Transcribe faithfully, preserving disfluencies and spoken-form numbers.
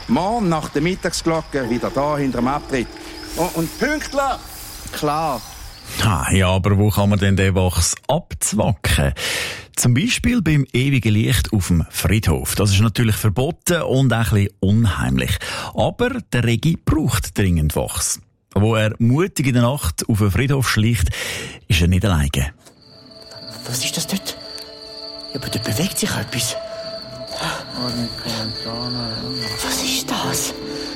Morgen nach der Mittagsglocke wieder da hinter dem Abtritt. Oh, und pünktlich! Klar. Ah, ja, aber wo kann man denn den Wachs abzwacken? Zum Beispiel beim ewigen Licht auf dem Friedhof. Das ist natürlich verboten und auch ein bisschen unheimlich. Aber der Regi braucht dringend Wachs. Wo er mutig in der Nacht auf den Friedhof schleicht, ist er nicht alleine. Was ist das dort? Ja, aber dort bewegt sich etwas. Was ist das?